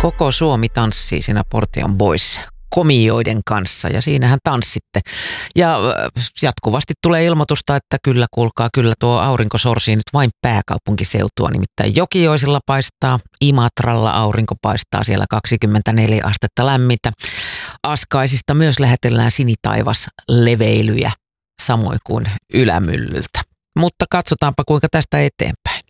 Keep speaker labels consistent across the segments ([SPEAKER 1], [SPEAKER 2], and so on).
[SPEAKER 1] Koko Suomi tanssii siinä Portion Boys komioiden kanssa ja siinähän tanssitte. Ja jatkuvasti tulee ilmoitusta, että kyllä kuulkaa, kyllä tuo aurinko sorsii nyt vain pääkaupunkiseutua. Nimittäin Jokioisilla paistaa, Imatralla aurinko paistaa, siellä 24 astetta lämmintä. Askaisista myös lähetellään sinitaivas leveilyjä, samoin kuin Ylämyllyltä. Mutta katsotaanpa kuinka tästä eteenpäin.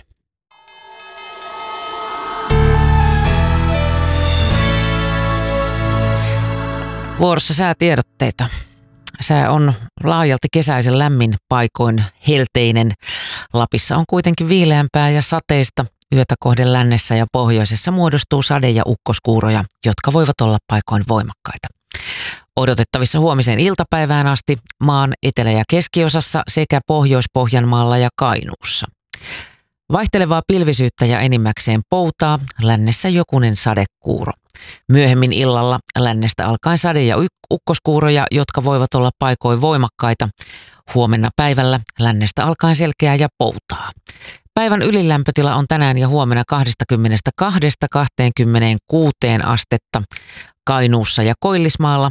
[SPEAKER 1] Vuorossa säätiedotteita. Sää on laajalti kesäisen lämmin, paikoin helteinen. Lapissa on kuitenkin viileämpää ja sateista. Yötä kohden lännessä ja pohjoisessa muodostuu sade- ja ukkoskuuroja, jotka voivat olla paikoin voimakkaita. Odotettavissa huomiseen iltapäivään asti maan etelä- ja keskiosassa sekä Pohjois-Pohjanmaalla ja Kainuussa. Vaihtelevaa pilvisyyttä ja enimmäkseen poutaa, lännessä jokunen sadekuuro. Myöhemmin illalla lännestä alkaen sade- ja ukkoskuuroja, jotka voivat olla paikoin voimakkaita. Huomenna päivällä lännestä alkaen selkeää ja poutaa. Päivän ylilämpötila on tänään ja huomenna 22–26 astetta. Kainuussa ja Koillismaalla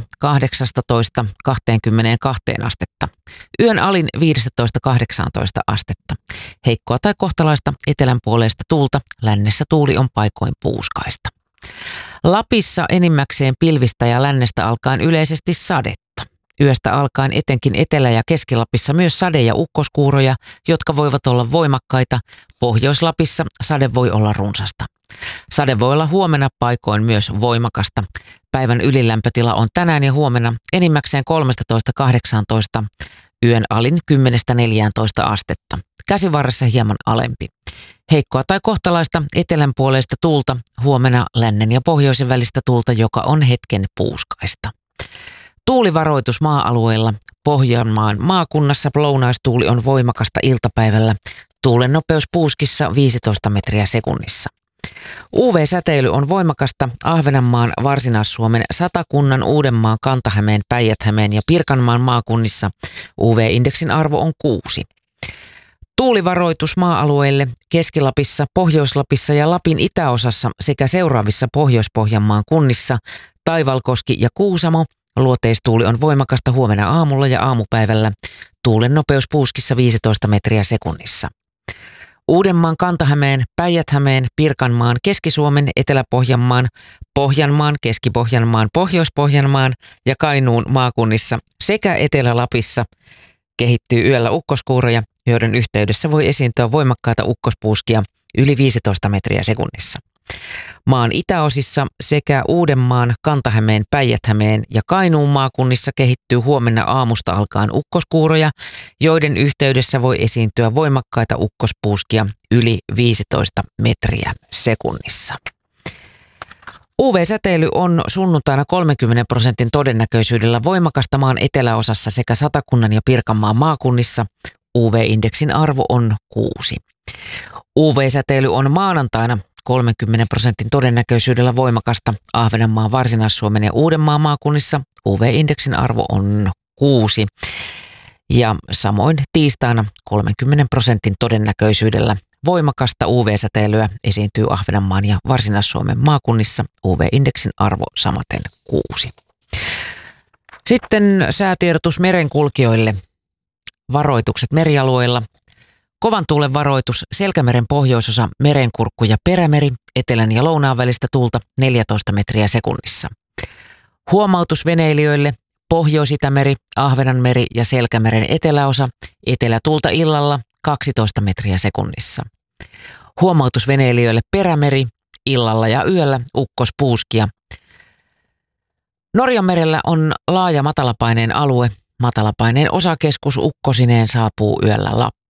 [SPEAKER 1] 18–22 astetta. Yön alin 15–18 astetta. Heikkoa tai kohtalaista etelänpuoleista tuulta, lännessä tuuli on paikoin puuskaista. Lapissa enimmäkseen pilvistä ja lännestä alkaen yleisesti sadetta. Yöstä alkaen etenkin Etelä- ja Keski-Lapissa myös sade- ja ukkoskuuroja, jotka voivat olla voimakkaita. Pohjois-Lapissa sade voi olla runsasta. Sade voi olla huomenna paikoin myös voimakasta. Päivän ylilämpötila on tänään ja huomenna enimmäkseen 13–18, yön alin 10–14 astetta. Käsivarressa hieman alempi. Heikkoa tai kohtalaista etelänpuoleista tuulta, huomenna lännen ja pohjoisen välistä tuulta, joka on hetken puuskaista. Tuulivaroitus maa-alueilla. Pohjanmaan maakunnassa lounaistuuli on voimakasta iltapäivällä. Tuulen nopeus puuskissa 15 metriä sekunnissa. UV-säteily on voimakasta Ahvenanmaan, Varsinais-Suomen, Satakunnan, Uudenmaan, Kanta-Hämeen, Päijät-Hämeen ja Pirkanmaan maakunnissa. UV-indeksin arvo on 6. Tuulivaroitus maa-alueille Keski-Lapissa, Pohjois-Lapissa ja Lapin itäosassa sekä seuraavissa Pohjois-Pohjanmaan kunnissa Taivalkoski ja Kuusamo. Luoteistuuli on voimakasta huomenna aamulla ja aamupäivällä. Tuulen nopeus puuskissa 15 metriä sekunnissa. Uudenmaan, Kanta-Hämeen, Päijät-Hämeen, Pirkanmaan, Keski-Suomen, Etelä-Pohjanmaan, Pohjanmaan, Keski-Pohjanmaan, Pohjois-Pohjanmaan ja Kainuun maakunnissa sekä Etelä-Lapissa kehittyy yöllä ukkoskuuroja, joiden yhteydessä voi esiintyä voimakkaita ukkospuuskia yli 15 metriä sekunnissa. Maan itäosissa sekä Uudenmaan, Kanta-Hämeen, Päijät-Hämeen ja Kainuun maakunnissa kehittyy huomenna aamusta alkaen ukkoskuuroja, joiden yhteydessä voi esiintyä voimakkaita ukkospuuskia yli 15 metriä sekunnissa. UV-säteily on sunnuntaina 30% todennäköisyydellä voimakasta maan eteläosassa sekä Satakunnan ja Pirkanmaan maakunnissa. UV-indeksin arvo on 6. UV-säteily on maanantaina 30% todennäköisyydellä voimakasta Ahvenanmaan, Varsinais-Suomen ja Uudenmaan maakunnissa. UV-indeksin arvo on 6. Ja samoin tiistaina 30% todennäköisyydellä voimakasta UV-säteilyä esiintyy Ahvenanmaan ja Varsinais-Suomen maakunnissa. UV-indeksin arvo samaten 6. Sitten säätiedotus merenkulkijoille. Varoitukset merialueilla. Kovan tuulen varoitus Selkämeren pohjoisosa, Merenkurkku ja Perämeri, etelän ja lounaan välistä tuulta 14 metriä sekunnissa. Huomautus veneilijöille Pohjois-Itämeri, Ahvenanmeri ja Selkämeren eteläosa, etelätuulta illalla 12 metriä sekunnissa. Huomautus veneilijöille Perämeri, illalla ja yöllä ukkospuuskia. Norjanmerellä on laaja matalapaineen alue. Matalapaineen osakeskus ukkosineen saapuu yöllä Lappiin.